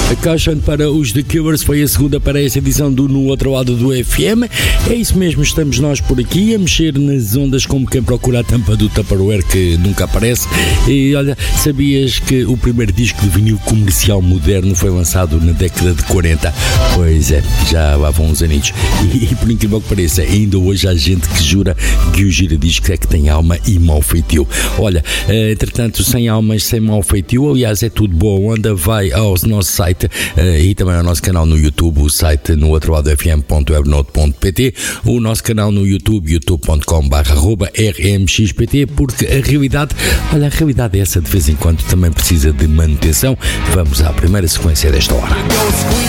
A Caution para os The Killers foi a segunda para esta edição do No Outro Lado do FM. É isso mesmo, estamos nós por aqui a mexer nas ondas como quem procura a tampa do Tupperware que nunca aparece. E olha, sabias que o primeiro disco de vinil comercial moderno foi lançado na década de 40? Pois é, já lá vão uns anitos. E por incrível que pareça, ainda hoje há gente que jura que o giradiscos é que tem alma e mau feitio. Olha, entretanto, sem almas, sem mau feitio, aliás, é tudo boa onda, vai ao nosso site e também ao nosso canal no YouTube, o site no outro lado fm.webnote.pt, o nosso canal no YouTube, youtube.com/rmxpt, porque a realidade é essa, de vez em quando também precisa de manutenção. Vamos à primeira sequência desta hora.